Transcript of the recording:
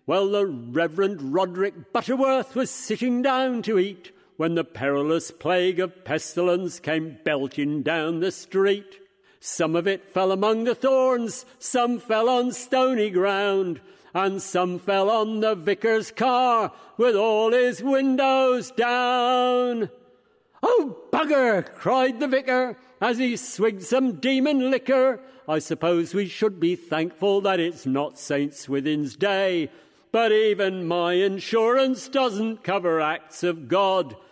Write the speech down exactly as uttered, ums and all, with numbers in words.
Well, the Reverend Roderick Butterworth was sitting down to eat when the perilous plague of pestilence came belching down the street. Some of it fell among the thorns, some fell on stony ground, and some fell on the vicar's car with all his windows down. "Oh, bugger!" cried the vicar as he swigged some demon liquor. "I suppose we should be thankful that it's not Saint Swithin's Day, but even my insurance doesn't cover acts of God.